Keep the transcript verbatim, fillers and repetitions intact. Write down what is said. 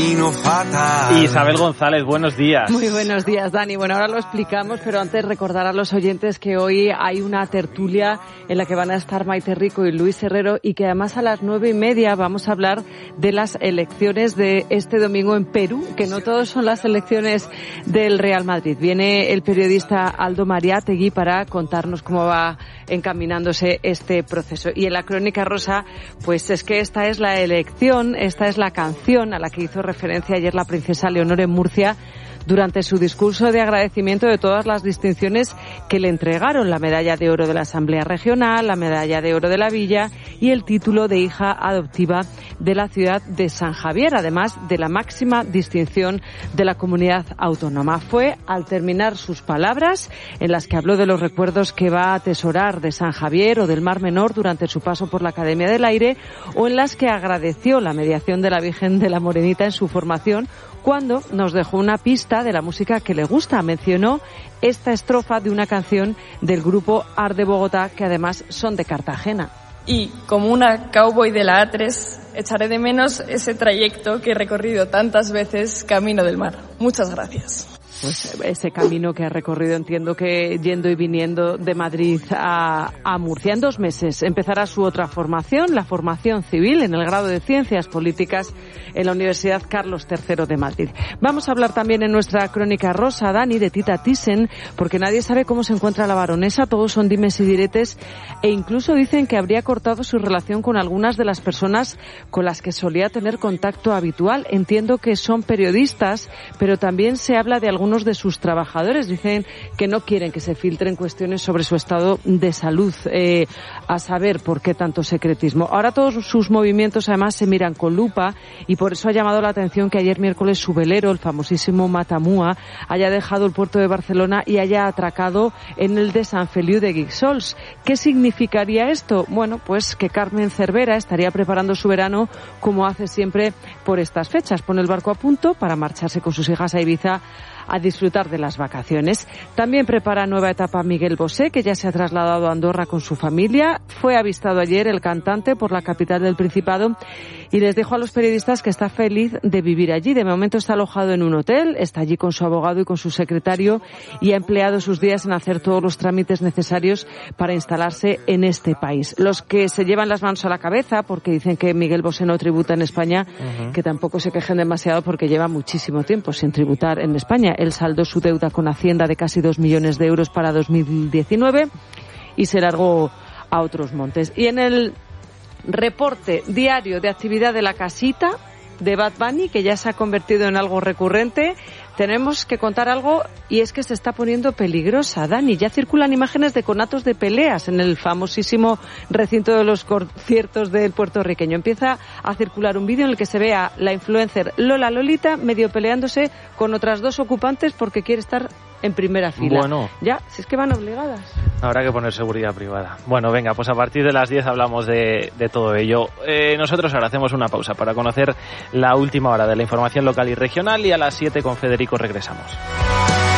camino fatal. Isabel González, buenos días. Muy buenos días, Dani. Bueno, ahora lo explicamos, pero antes recordar a los oyentes que hoy hay una tertulia en la que van a estar Maite Rico y Luis Herrero y que además a las nueve y media vamos a hablar de las elecciones de este domingo en Perú, que no todos son las elecciones del Real Madrid. Viene el periodista Aldo Mariátegui para contarnos cómo va encaminándose este proceso. Y en la Crónica Rosa, pues es que esta es la elección, esta es la canción a la que hizo referencia ayer la princesa Leonor en Murcia durante su discurso de agradecimiento de todas las distinciones que le entregaron, la medalla de oro de la Asamblea Regional, la medalla de oro de la Villa y el título de hija adoptiva de la ciudad de San Javier, además de la máxima distinción de la comunidad autónoma. Fue al terminar sus palabras, en las que habló de los recuerdos que va a atesorar de San Javier o del Mar Menor durante su paso por la Academia del Aire, o en las que agradeció la mediación de la Virgen de la Morenita en su formación, cuando nos dejó una pista de la música que le gusta. Mencionó esta estrofa de una canción del grupo Art de Bogotá, que además son de Cartagena. Y como una cowboy de la A tres, echaré de menos ese trayecto que he recorrido tantas veces camino del mar. Muchas gracias. Pues ese camino que ha recorrido, entiendo que yendo y viniendo de Madrid a, a Murcia. En dos meses empezará su otra formación, la formación civil en el grado de Ciencias Políticas en la Universidad Carlos tercero de Madrid. Vamos a hablar también en nuestra Crónica Rosa, Dani, de Tita Thyssen, porque nadie sabe cómo se encuentra la baronesa, todos son dimes y diretes, e incluso dicen que habría cortado su relación con algunas de las personas con las que solía tener contacto habitual. Entiendo que son periodistas, pero también se habla de algunos de sus trabajadores. Dicen que no quieren que se filtren cuestiones sobre su estado de salud, eh, a saber por qué tanto secretismo. Ahora todos sus movimientos además se miran con lupa y por eso ha llamado la atención que ayer miércoles su velero, el famosísimo Matamua, haya dejado el puerto de Barcelona y haya atracado en el de Sant Feliu de Guíxols. ¿Qué significaría esto? Bueno, pues que Carmen Cervera estaría preparando su verano como hace siempre por estas fechas. Pone el barco a punto para marcharse con sus hijas a Ibiza a disfrutar de las vacaciones. También prepara nueva etapa Miguel Bosé, que ya se ha trasladado a Andorra con su familia. Fue avistado ayer el cantante por la capital del Principado y les dijo a los periodistas que está feliz de vivir allí. De momento está alojado en un hotel, está allí con su abogado y con su secretario y ha empleado sus días en hacer todos los trámites necesarios para instalarse en este país. Los que se llevan las manos a la cabeza, porque dicen que Miguel Bosé no tributa en España, uh-huh. que tampoco se quejen demasiado porque lleva muchísimo tiempo sin tributar en España. Él saldó su deuda con Hacienda de casi dos millones de euros para dos mil diecinueve y se largó a otros montes. Y en el reporte diario de actividad de la casita de Bad Bunny, que ya se ha convertido en algo recurrente, tenemos que contar algo, y es que se está poniendo peligrosa, Dani. Ya circulan imágenes de conatos de peleas en el famosísimo recinto de los conciertos del puertorriqueño. Empieza a circular un vídeo en el que se ve a la influencer Lola Lolita medio peleándose con otras dos ocupantes porque quiere estar en primera fila. Bueno. Ya, si es que van obligadas. Habrá que poner seguridad privada. Bueno, venga, pues a partir de las diez hablamos de, de todo ello. Eh, nosotros ahora hacemos una pausa para conocer la última hora de la información local y regional y a las siete con Federico regresamos.